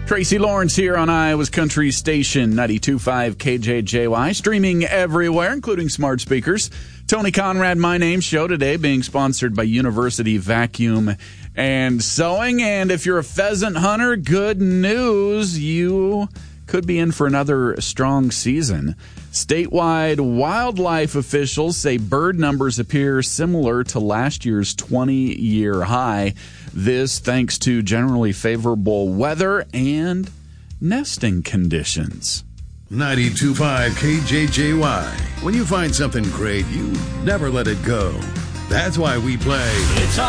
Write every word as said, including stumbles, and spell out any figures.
Tracy Lawrence here on Iowa's Country Station, ninety-two point five K J J Y, streaming everywhere, including smart speakers. Tony Conrad, my name, show today being sponsored by University Vacuum and Sewing. And if you're a pheasant hunter, good news, you could be in for another strong season. Statewide wildlife officials say bird numbers appear similar to last year's twenty-year high. This thanks to generally favorable weather and nesting conditions. ninety-two point five K J J Y. When you find something great, you never let it go. That's why we play... It's